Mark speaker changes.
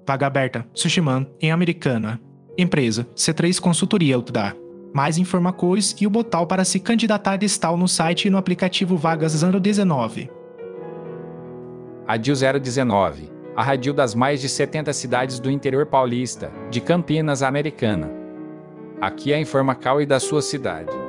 Speaker 1: Vaga aberta, Sushiman, em Americana. Empresa, C3 Consultoria Utda. Mais informações e o botão para se candidatar está no site e no aplicativo Vagas 019.
Speaker 2: Radil 019, a radil das mais de 70 cidades do interior paulista, de Campinas a Americana. Aqui é a Informacal e da sua cidade.